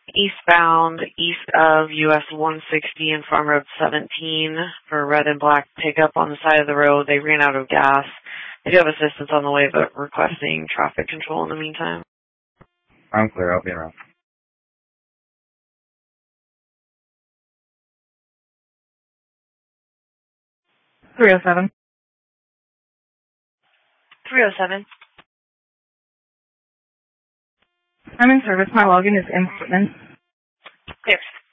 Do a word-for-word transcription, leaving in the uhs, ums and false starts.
eastbound, east of U S one sixty and Farm Road seventeen for a red and black pickup on the side of the road. They ran out of gas. They do have assistance on the way, but requesting traffic control in the meantime. I'm clear. I'll be around. three oh seven. three oh seven. I'm in service. My login is in Portland. Clear.